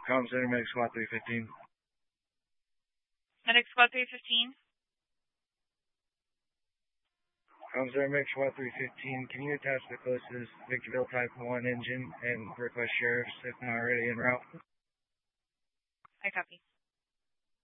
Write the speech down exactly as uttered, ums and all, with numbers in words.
Com Center, Medic Squad three fifteen. Medic Squad three fifteen. Com Center, Medic Squad three fifteen. Can you attach the closest Victorville Type one engine and request sheriffs if not already en route? I copy.